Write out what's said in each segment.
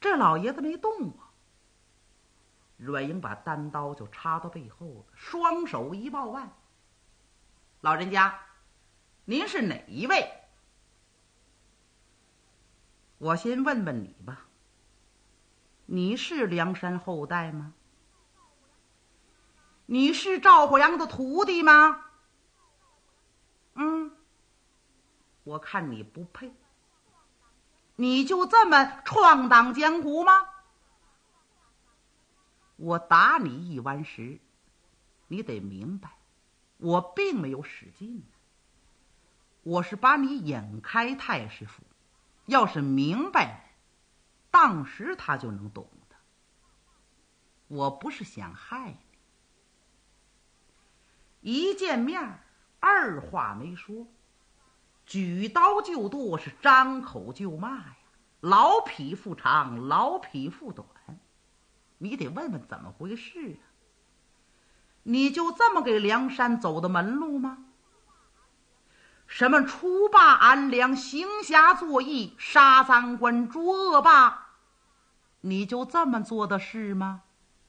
这老爷子没动啊。阮英把单刀就插到背后了，双手一抱腕：“老人家，您是哪一位？我先问问你吧，你是梁山后代吗？你是赵火阳的徒弟吗？我看你不配。你就这么闯荡江湖吗？我打你一完时，你得明白，我并没有使劲，我是把你引开太师府。要是明白，当时他就能懂的。我不是想害你。一见面，二话没说，举刀就剁，是张口就骂呀。老匹夫长，老匹夫短，你得问问怎么回事啊？你就这么给梁山走的门路吗？什么除霸安良，行侠作义，杀赃官，捉恶霸，你就这么做的事吗？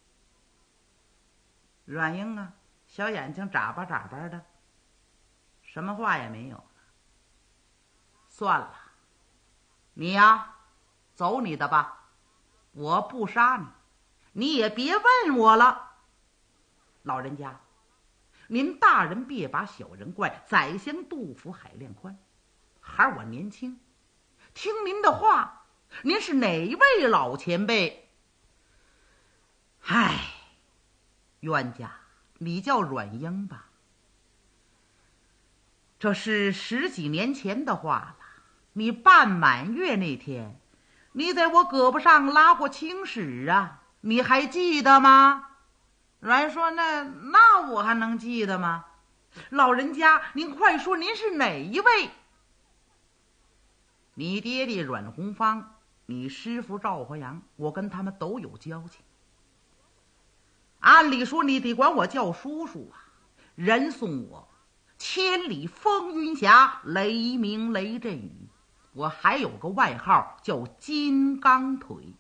阮英啊，小眼睛眨巴眨巴的，什么话也没有了。算了，你呀，走你的吧，我不杀你，你也别问我了。老人家，您大人别把小人怪，宰相杜甫海量宽。孩儿我年轻，听您的话，您是哪位老前辈？唉，冤家，你叫阮英吧。这是10几年前的话了。你办满月那天，你在我胳膊上拉过青史啊，你还记得吗？阮说：“那我还能记得吗？老人家，您快说，您是哪一位？”你爹爹阮红芳，你师父赵火阳，我跟他们都有交情。按理说你得管我叫叔叔啊，人送我千里风云侠，雷鸣雷阵雨。我还有个外号叫金刚腿。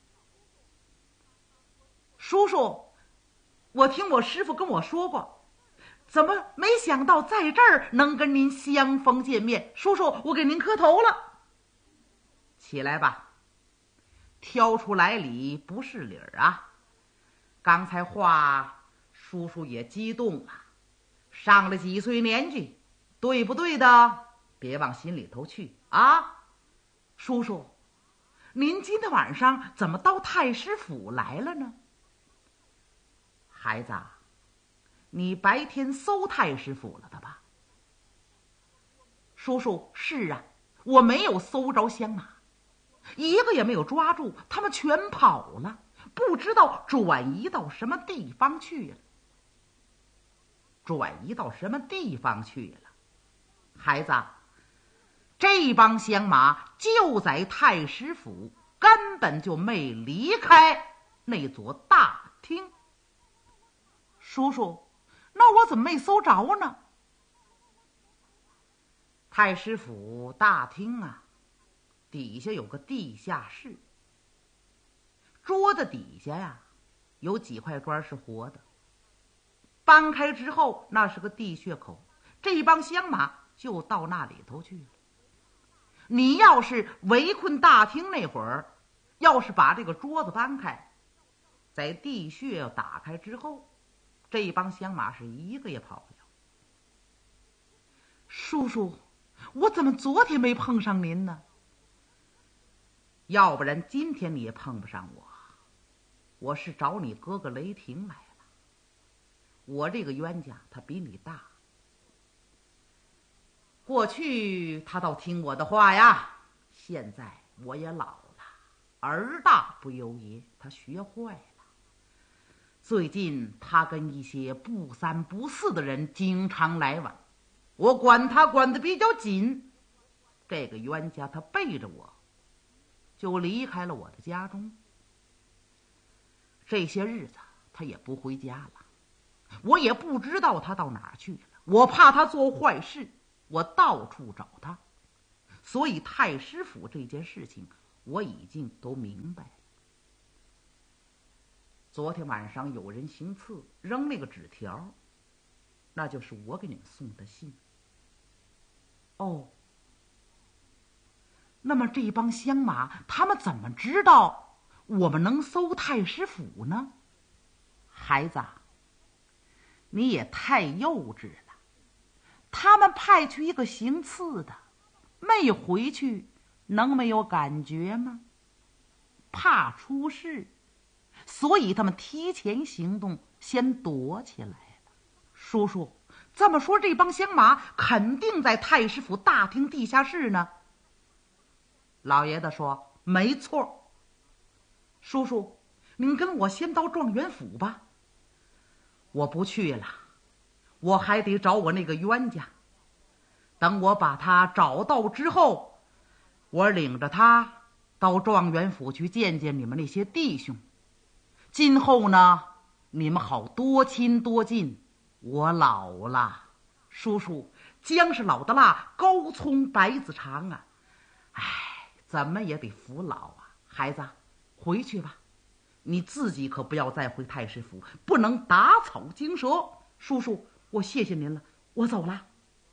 叔叔，我听我师父跟我说过，怎么没想到在这儿能跟您相逢见面？叔叔，我给您磕头了。起来吧，挑出来理不是理儿啊。刚才话叔叔也激动了，上了几岁年纪，对不对的别往心里头去啊。叔叔，您今天晚上怎么到太师府来了呢？孩子，你白天搜太师府了的吧？叔叔，是啊，我没有搜着香马，一个也没有抓住，他们全跑了，不知道转移到什么地方去了。转移到什么地方去了？孩子，这帮乡马就在太师府，根本就没离开那座大厅。叔叔，那我怎么没搜着呢？太师府大厅啊，底下有个地下室，桌子底下呀，有几块砖是活的，搬开之后那是个地穴口，这帮乡马就到那里头去了。你要是围困大厅那会儿，要是把这个桌子搬开，在地穴打开之后，这帮乡马是一个也跑不了。叔叔，我怎么昨天没碰上您呢？要不然今天你也碰不上我。我是找你哥哥雷霆来了。我这个冤家他比你大，过去他倒听我的话呀，现在我也老了，儿大不由爷，他学坏了。最近他跟一些不三不四的人经常来往，我管他管得比较紧。这个冤家他背着我就离开了我的家中，这些日子他也不回家了，我也不知道他到哪儿去了。我怕他做坏事，我到处找他，所以太师府这件事情我已经都明白了。 昨天晚上有人行刺，扔那个纸条，那就是我给你们送的信。哦，那么这帮乡马他们怎么知道我们能搜太师府呢？孩子，你也太幼稚了。他们派去一个行刺的，没回去能没有感觉吗？怕出事，所以他们提前行动，先躲起来了。叔叔，这么说这帮乡马肯定在太师府大厅地下室呢？老爷子说没错。叔叔，您跟我先到状元府吧。我不去了，我还得找我那个冤家。等我把他找到之后，我领着他到状元府去见见你们那些弟兄。今后呢，你们好多亲多近。我老了，叔叔，姜是老的辣，高葱白子长啊。哎，怎么也得服老啊。孩子，回去吧，你自己可不要再回太师府，不能打草惊蛇。叔叔，我谢谢您了，我走了。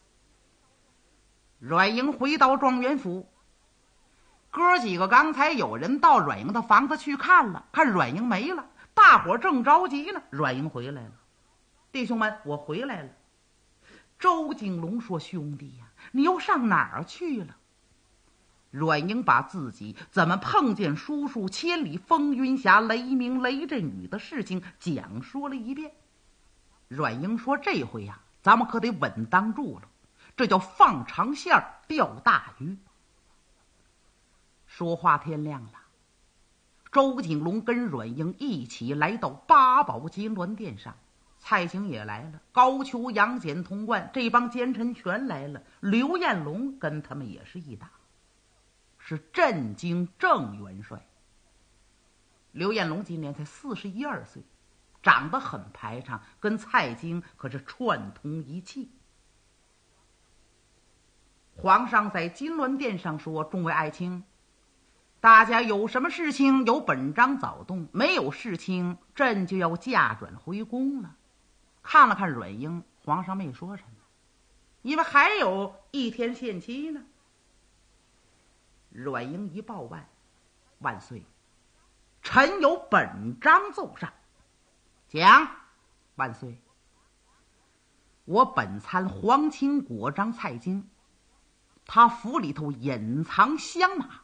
阮英回到状元府，哥几个刚才有人到阮英的房子去看了，看阮英没了，大伙正着急呢。阮英回来了，弟兄们，我回来了。周景龙说：“兄弟呀，你又上哪儿去了？”阮英把自己怎么碰见叔叔千里风云侠雷鸣雷阵雨的事情讲说了一遍。阮英说：“这回呀，咱们可得稳当住了，这叫放长线钓大鱼。”说话天亮了，周景龙跟阮英一起来到八宝金銮殿上，蔡京也来了，高俅、杨戬、童贯这帮奸臣全来了，刘彦龙跟他们也是一打，是震惊郑元帅。刘彦龙今年才41、2岁，长得很排场，跟蔡京可是串通一气。皇上在金銮殿上说：“众位爱卿，大家有什么事情由本章早动，没有事情朕就要驾转回宫了。”看了看阮英，皇上没说什么，因为还有1天限期呢。阮英一报万，万岁，臣有本章奏上。讲，万岁，我本参皇亲国章蔡京，他府里头隐藏香马。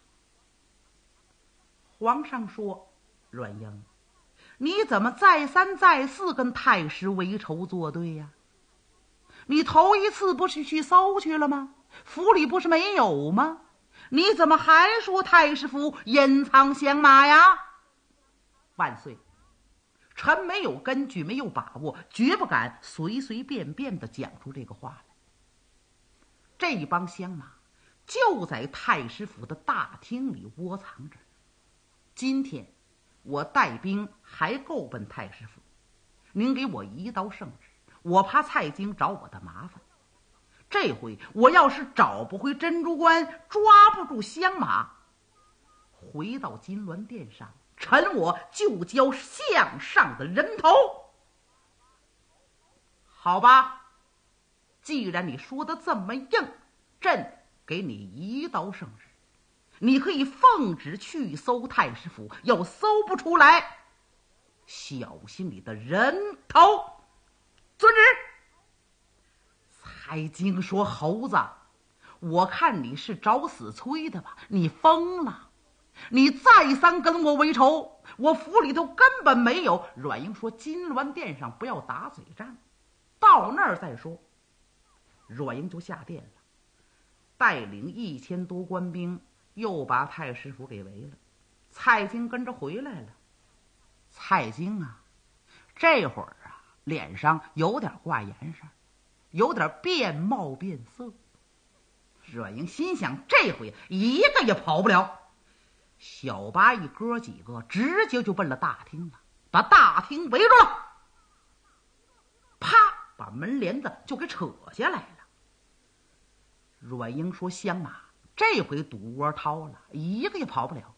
皇上说：“阮英，你怎么再三再四跟太师为仇作对呀？你头一次不是去搜去了吗？府里不是没有吗？你怎么还说太师府隐藏香马呀？”万岁，臣没有根据，没有把握，绝不敢随随便便的讲出这个话来。这帮香马就在太师府的大厅里窝藏着。今天我带兵还够奔太师府，您给我一道圣旨，我怕蔡京找我的麻烦。这回我要是找不回珍珠关，抓不住香马，回到金銮殿上，臣我就交项上的人头。好吧，既然你说的这么硬，朕给你一道圣旨，你可以奉旨去搜太师府，要搜不出来，小心你的人头。遵旨。蔡京说：“猴子，我看你是找死催的吧？你疯了！你再三跟我为仇，我府里头根本没有。”阮英说：“金銮殿上不要打嘴仗，到那儿再说。”阮英就下殿了，带领1000多官兵，又把太师府给围了。蔡京跟着回来了。蔡京啊，这会儿啊，脸上有点挂颜色，有点变貌变色。阮英心想，这回一个也跑不了。小八一哥几个直接就奔了大厅了，把大厅围住了，啪，把门帘子就给扯下来了。阮英说：“香马，这回赌窝掏了，一个也跑不了。